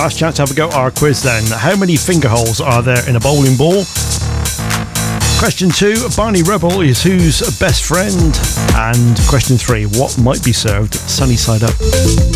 last chance to have a go at our quiz then. How many finger holes are there in a bowling ball? Question 2, Barney Rubble is whose best friend? And question 3, what might be served sunny side up?